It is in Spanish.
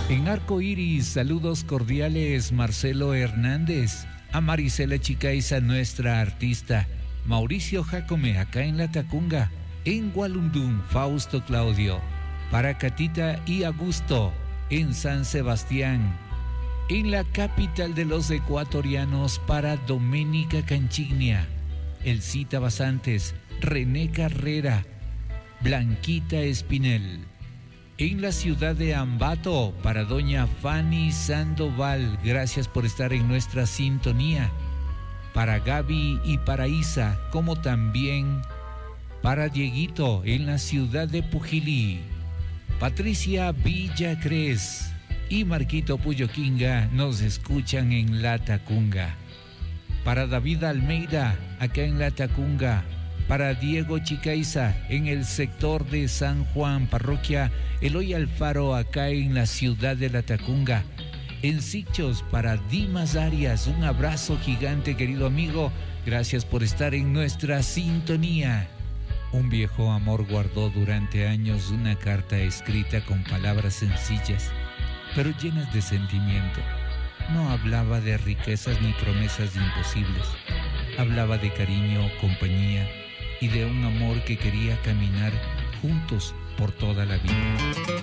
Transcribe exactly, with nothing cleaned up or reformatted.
En Arco Iris, saludos cordiales, Marcelo Hernández. A Marisela Chicaiza, nuestra artista. Mauricio Jacome, acá en La Tacunga. En Gualundún, Fausto Claudio. Para Catita y Augusto, en San Sebastián. En la capital de los ecuatorianos, para Doménica Canchignia. Elcita Basantes, René Carrera, Blanquita Espinel. En la ciudad de Ambato, para doña Fanny Sandoval, gracias por estar en nuestra sintonía. Para Gaby y para Isa, como también para Dieguito en la ciudad de Pujilí. Patricia Villacrés y Marquito Puyoquinga nos escuchan en La Tacunga. Para David Almeida, acá en La Tacunga. Para Diego Chicaiza, en el sector de San Juan, parroquia Eloy Alfaro, acá en la ciudad de La Tacunga. En Sichos, para Dimas Arias, un abrazo gigante, querido amigo. Gracias por estar en nuestra sintonía. Un viejo amor guardó durante años una carta escrita con palabras sencillas, pero llenas de sentimiento. No hablaba de riquezas ni promesas imposibles. Hablaba de cariño, compañía y de un amor que quería caminar juntos por toda la vida.